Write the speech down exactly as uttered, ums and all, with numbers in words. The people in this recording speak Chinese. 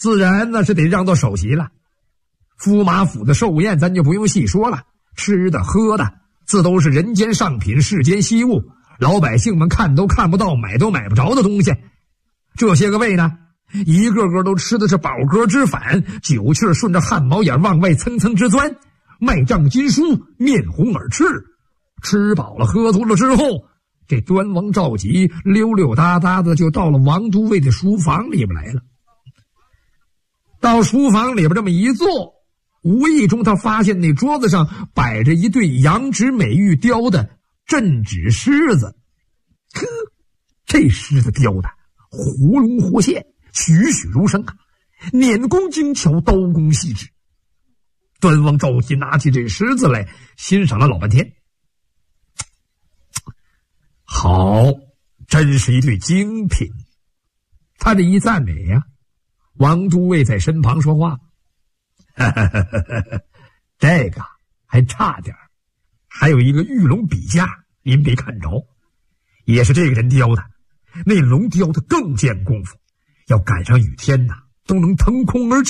自然那是得让到首席了。驸马府的寿宴咱就不用细说了，吃的喝的自都是人间上品，世间稀物，老百姓们看都看不到，买都买不着的东西。这些个胃呢，一个个都吃的是饱嗝之反，酒气顺着汗毛眼往外蹭蹭直钻，脉胀筋舒，面红耳赤。吃饱了喝足了之后，这端王赵佶溜溜达达的就到了王都尉的书房里边来了。到书房里边这么一坐，无意中他发现那桌子上摆着一对羊脂美玉雕的镇纸狮子。呵，这狮子雕的活龙活现，栩栩如生啊，捻工精巧，刀工细致。端王赵佶拿起这狮子来欣赏了老半天，好，真是一对精品。他这一赞美呀、啊，王都尉在身旁说话：这个还差点，还有一个玉龙笔架您没看着，也是这个人雕的，那龙雕的更见功夫，要赶上雨天呐，都能腾空而起。